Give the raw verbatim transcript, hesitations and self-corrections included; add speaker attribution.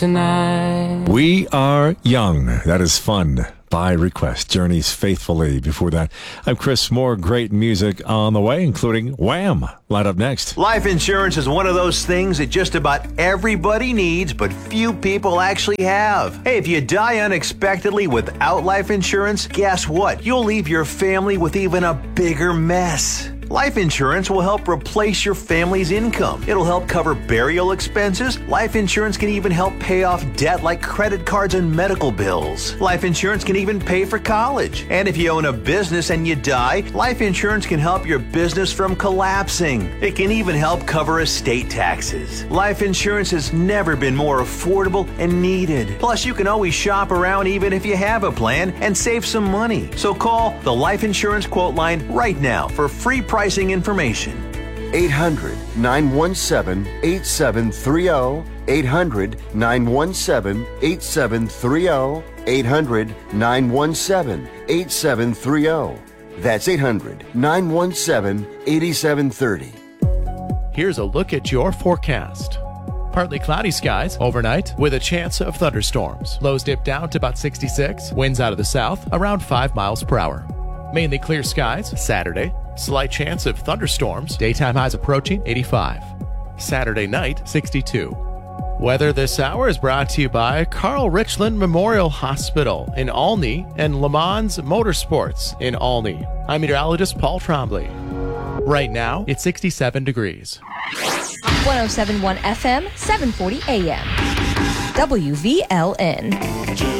Speaker 1: tonight.
Speaker 2: We Are Young. That is Fun by Request. Journeys Faithfully. Before that, I'm Chris. More great music on the way, including Wham! Light up next.
Speaker 3: Life insurance is one of those things that just about everybody needs, but few people actually have. Hey, if you die unexpectedly without life insurance, guess what? You'll leave your family with even a bigger mess. Life insurance will help replace your family's income. It'll help cover burial expenses. Life insurance can even help pay off debt like credit cards and medical bills. Life insurance can even pay for college. And if you own a business and you die, life insurance can help your business from collapsing. It can even help cover estate taxes. Life insurance has never been more affordable and needed. Plus, you can always shop around even if you have a plan and save some money. So call the Life Insurance Quote Line right now for free pricing information.
Speaker 4: eight hundred, nine one seven, eight seven three zero. eight hundred, nine one seven, eight seven three zero. eight hundred, nine one seven, eight seven three zero. That's eight hundred, nine one seven, eight seven three zero.
Speaker 5: Here's a look at your forecast. Partly cloudy skies overnight with a chance of thunderstorms. Lows dip down to about sixty-six. Winds out of the south around five miles per hour. Mainly clear skies Saturday. Slight chance of thunderstorms. Daytime highs approaching eighty-five. Saturday night, sixty-two. Weather this hour is brought to you by Carl Richland Memorial Hospital in Olney and Le Mans Motorsports in Olney. I'm meteorologist Paul Trombley. Right now, it's sixty-seven degrees.
Speaker 6: one oh seven point one F M, seven forty A M. W V L N.